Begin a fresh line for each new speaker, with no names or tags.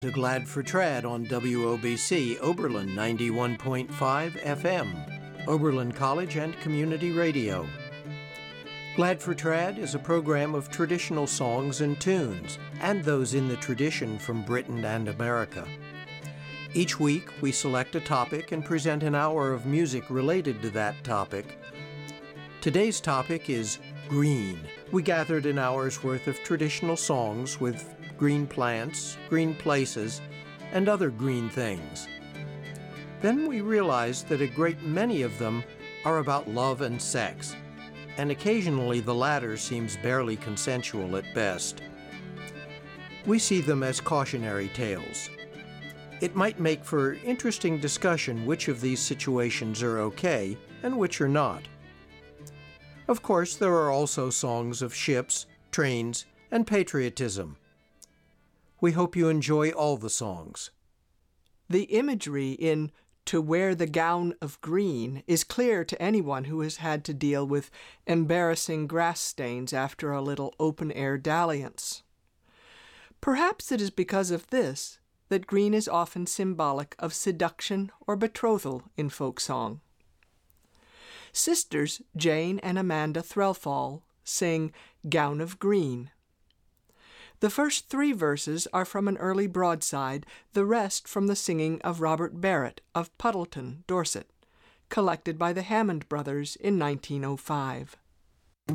To Glad for Trad on WOBC Oberlin 91.5 FM, Oberlin College and Community Radio. Glad for Trad is a program of traditional songs and tunes, and those in the tradition from Britain and America. Each week, we select a topic and present an hour of music related to that topic. Today's topic is green. We gathered an hour's worth of traditional songs with green plants, green places, and other green things. Then we realized that a great many of them are about love and sex, and occasionally the latter seems barely consensual at best. We see them as cautionary tales. It might make for interesting discussion which of these situations are okay and which are not. Of course, there are also songs of ships, trains, and patriotism. We hope you enjoy all the songs.
The imagery in "To Wear the Gown of Green" is clear to anyone who has had to deal with embarrassing grass stains after a little open-air dalliance. Perhaps it is because of this that green is often symbolic of seduction or betrothal in folk song. Sisters Jane and Amanda Threlfall sing "Gown of Green." The first 3 verses are from an early broadside, the rest from the singing of Robert Barrett of Puddleton, Dorset, collected by the Hammond Brothers in 1905.